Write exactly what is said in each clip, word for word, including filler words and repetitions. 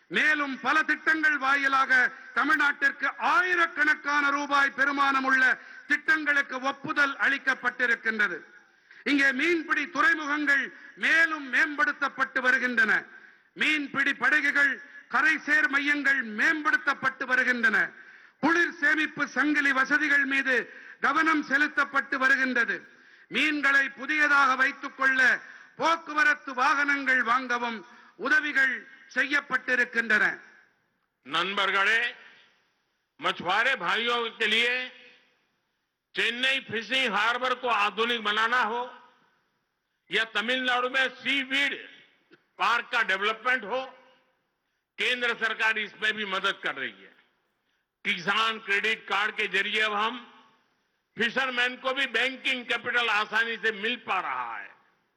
மேலும் பல திட்டங்கள் வாயிலாக தமிழ்நாட்டிற்கு ஆயிரக்கணக்கான ரூபாய் பெருமானம் உள்ள திட்டங்களுக்கு ஒப்புதல் அளிக்கப்பட்டிருக்கின்றது. இங்கே மீன்பிடி துறைமுகங்கள் மேலும் மேம்படுத்தப்பட்டு வருகின்றன. மீன்பிடி படகுகள், கரை சேர் மையங்கள் மேம்படுத்தப்பட்டு வருகின்றன. குளிர் சேமிப்பு சங்கிலி வசதிகள் மீது கவனம் செலுத்தப்பட்டு வருகின்றது. மீன்களை புதியதாக வைத்துக் கொள்ள போக்குவரத்து வாகனங்கள் வாங்கவும் உதவிகள் செய்யப்பட்டிருக்கின்றன. नंबरगढ़े मछुआरे भाइयों के लिए चेन्नई फिशिंग हार्बर को आधुनिक बनाना हो या तमिलनाडु में सी वीड पार्क का डेवलपमेंट हो, केंद्र सरकार इसमें भी मदद कर रही है. किसान क्रेडिट कार्ड के जरिए अब हम फिशरमैन को भी बैंकिंग कैपिटल आसानी से मिल पा रहा है.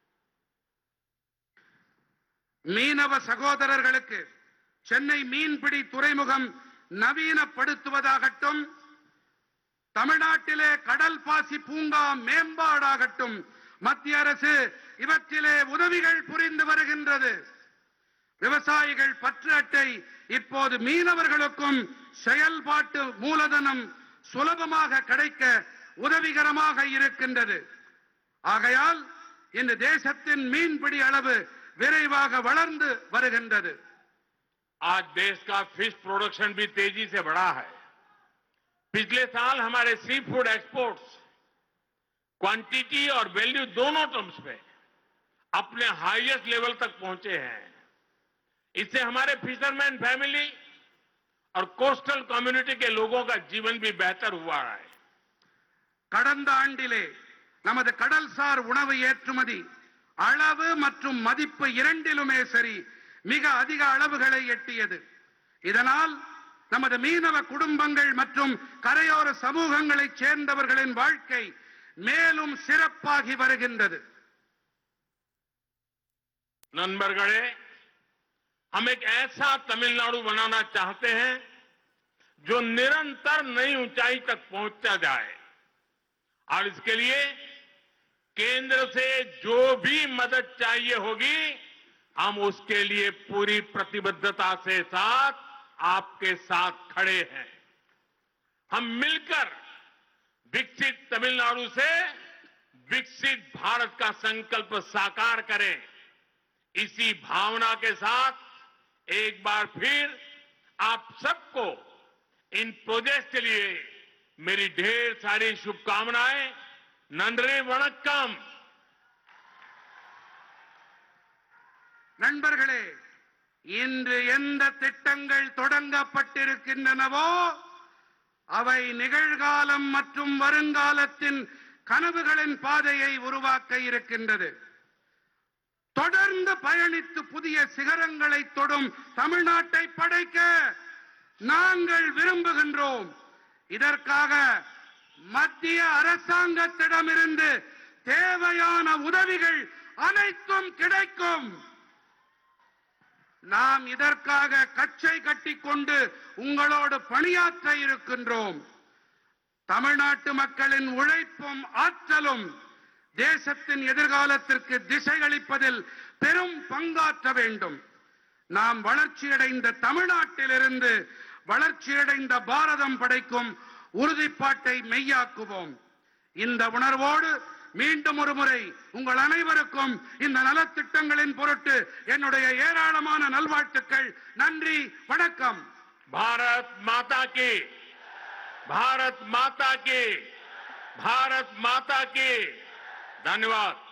மீனவ சகோதரர்களுக்கு சென்னை மீன்பிடி துறைமுகம் நவீனப்படுத்துவதாகட்டும், தமிழ்நாட்டிலே கடல் பாசி பூங்கா மேம்பாடாகட்டும், மத்திய அரசு இவற்றிலே உதவிகள் புரிந்து வருகின்றது. விவசாயிகள் பற்று அட்டை இப்போது மீனவர்களுக்கும் செயல்பாட்டு மூலதனம் சுலபமாக கிடைக்க உதவிகரமாக இருக்கின்றது. ஆகையால் இந்த தேசத்தின் மீன்பிடி அளவு விரைவாக வளர்ந்து வருகின்றது. आज देश का फिश प्रोडक्शन भी तेजी से बढ़ा है. पिछले साल हमारे सी फूड एक्सपोर्ट्स क्वांटिटी और वैल्यू दोनों टर्म्स में अपने हाईएस्ट लेवल तक पहुंचे हैं. इससे हमारे फिशरमैन फैमिली और कोस्टल कम्युनिटी के लोगों का जीवन भी बेहतर हुआ है. கடந்த ஆண்டிலே நமது கடல்சார் உணவு ஏற்றுமதி அளவு மற்றும் மதிப்பு இரண்டிலுமே சரி மிக அதிக அளவுகளை எட்டியது. இதனால் நமது மீனவ குடும்பங்கள் மற்றும் கரையோர சமூகங்களைச் சேர்ந்தவர்களின் வாழ்க்கை மேலும் சிறப்பாகி வருகின்றது. नंबरगढ़े हम एक ऐसा तमिलनाडु बनाना चाहते हैं जो निरंतर नई ऊंचाई तक पहुंचता जाए, और इसके लिए केंद्र से जो भी मदद चाहिए होगी हम उसके लिए पूरी प्रतिबद्धता से साथ आपके साथ खड़े हैं. हम मिलकर विकसित तमिलनाडु से विकसित भारत का संकल्प साकार करें. इसी भावना के साथ एक बार फिर आप सबको इन प्रोजेक्ट के लिए मेरी ढेर सारी शुभकामनाएं. नंद्री वणक्कम. நண்பர்களே, இன்று எந்த திட்டங்கள் தொடங்கப்பட்டிருக்கின்றனவோ அவை நிகழ்காலம் மற்றும் வருங்காலத்தின் கனவுகளின் பாதையை உருவாக்க இருக்கின்றது. தொடர்ந்து பயணித்து புதிய சிகரங்களை தொடும் தமிழ்நாட்டை படைக்க நாங்கள் விரும்புகின்றோம். இதற்காக மத்திய அரசாங்கத்திடமிருந்து தேவையான உதவிகள் அனைத்தும் கிடைக்கும். நாம் இதற்காக கச்சை கட்டிக்கொண்டு உங்களோடு பணியாற்ற இருக்கின்றோம். தமிழ்நாட்டு மக்களின் உழைப்பும் ஆற்றலும் தேசத்தின் எதிர்காலத்திற்கு திசையளிப்பதில் பெரும் பங்காற்ற வேண்டும். நாம் வளர்ச்சியடைந்த தமிழ்நாட்டிலிருந்து வளர்ச்சியடைந்த பாரதம் படைக்கும் உறுதிப்பாட்டை மெய்யாக்குவோம். இந்த உணர்வோடு மீண்டும் ஒரு முறை உங்கள் அனைவருக்கும் இந்த நலத்திட்டங்களின் பொருட்டு என்னுடைய ஏராளமான நல்வாழ்த்துக்கள். நன்றி, வணக்கம். भारत माता की, भारत माता की, भारत माता की. धन्यवाद.